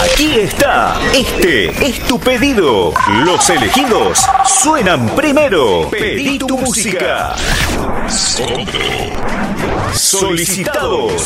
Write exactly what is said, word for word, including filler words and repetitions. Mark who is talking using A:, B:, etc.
A: Aquí está. Este es tu pedido. Los elegidos suenan primero. Pedí tu música. Solicitados.